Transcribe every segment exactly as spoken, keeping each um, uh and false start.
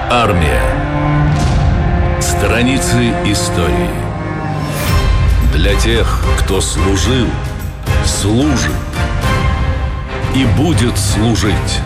Армия. Страницы истории. Для тех, кто служил, служит и будет служить.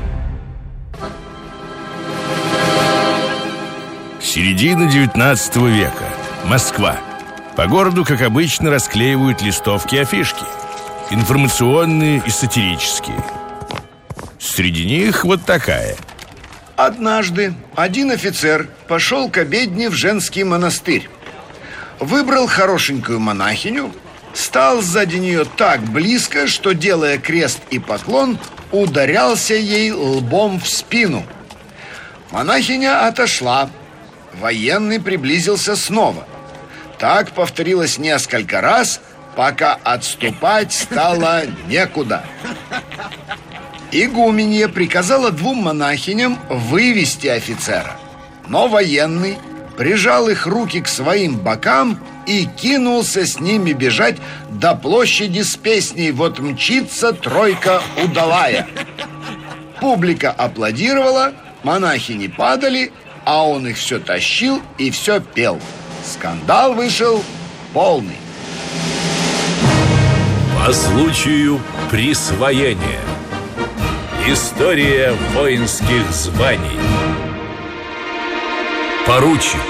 Середина девятнадцатого века. Москва. По городу, как обычно, расклеивают листовки и афишки. Информационные и сатирические. Среди них вот такая. Однажды один офицер пошел к обедне в женский монастырь. Выбрал хорошенькую монахиню, стал сзади нее так близко, что, делая крест и поклон, ударялся ей лбом в спину. Монахиня отошла. Военный приблизился снова. Так повторилось несколько раз, пока отступать стало некуда. Игуменья приказала двум монахиням вывести офицера. Но военный прижал их руки к своим бокам и кинулся с ними бежать до площади с песней «Вот мчится тройка удалая». Публика аплодировала, монахини падали, а он их все тащил и все пел. Скандал вышел полный. По случаю присвоения. История воинских званий. Поручик.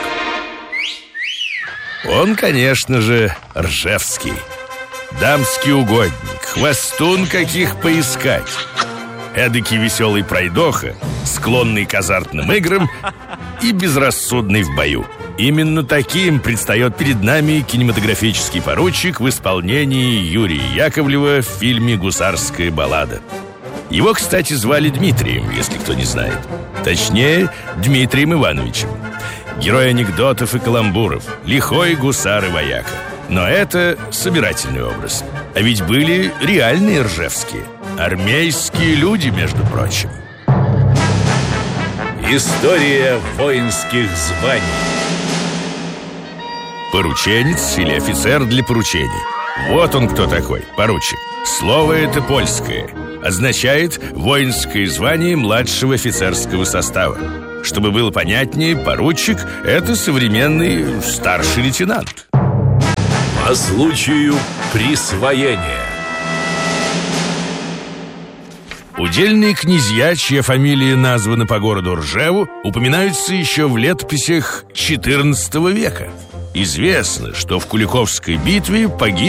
Он, конечно же, Ржевский. Дамский угодник, хвостун каких поискать. Эдакий веселый пройдоха, склонный к азартным играм и безрассудный в бою. Именно таким предстает перед нами кинематографический поручик в исполнении Юрия Яковлева в фильме «Гусарская баллада». Его, кстати, звали Дмитрием, если кто не знает. Точнее, Дмитрием Ивановичем. Герой анекдотов и каламбуров, лихой гусар и вояка. Но это собирательный образ. А ведь были реальные ржевские, армейские люди, между прочим. История воинских званий. Порученец или офицер для поручений. Вот он кто такой, поручик. Слово это польское. Означает воинское звание младшего офицерского состава. Чтобы было понятнее, поручик – это современный старший лейтенант. По случаю присвоения. Удельные князья, чья фамилия названа по городу Ржеву, упоминаются еще в летописях четырнадцатого века. Известно, что в Куликовской битве погиб